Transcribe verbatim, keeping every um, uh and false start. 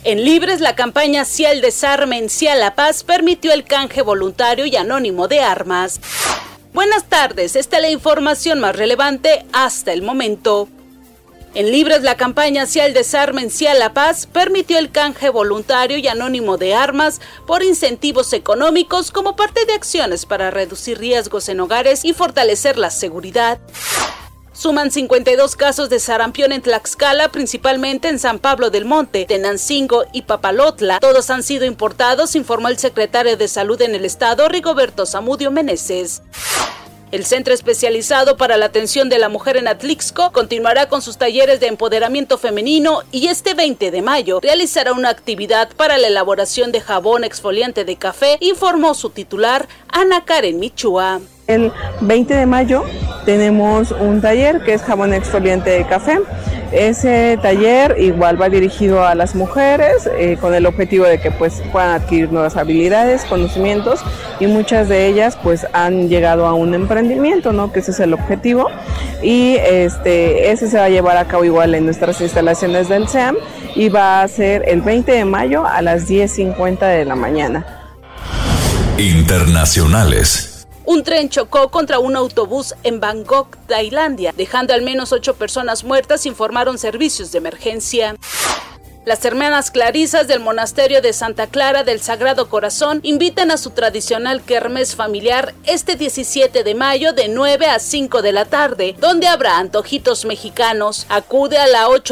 En Libres, la campaña Sí al Desarme, en Sí a la Paz permitió el canje voluntario y anónimo de armas. Buenas tardes, esta es la información más relevante hasta el momento. En Libres, la campaña Sí al Desarme, en Sí a la Paz permitió el canje voluntario y anónimo de armas por incentivos económicos como parte de acciones para reducir riesgos en hogares y fortalecer la seguridad. Suman cincuenta y dos casos de sarampión en Tlaxcala, principalmente en San Pablo del Monte, Tenancingo y Papalotla. Todos han sido importados, informó el secretario de Salud en el estado, Rigoberto Zamudio Meneses. El Centro Especializado para la Atención de la Mujer en Atlixco continuará con sus talleres de empoderamiento femenino y este veinte de mayo realizará una actividad para la elaboración de jabón exfoliante de café, informó su titular, Ana Karen Michua. El veinte de mayo tenemos un taller que es jabón exfoliante de café. Ese taller igual va dirigido a las mujeres eh, con el objetivo de que pues puedan adquirir nuevas habilidades, conocimientos, y muchas de ellas pues han llegado a un emprendimiento, ¿no? Que ese es el objetivo, y este ese se va a llevar a cabo igual en nuestras instalaciones del C E A M y va a ser el veinte de mayo a las diez cincuenta de la mañana. Internacionales. Un tren chocó contra un autobús en Bangkok, Tailandia, dejando al menos ocho personas muertas, informaron servicios de emergencia. Las hermanas clarisas del monasterio de Santa Clara del Sagrado Corazón invitan a su tradicional kermés familiar este diecisiete de mayo de nueve a cinco de la tarde, donde habrá antojitos mexicanos. Acude a la ocho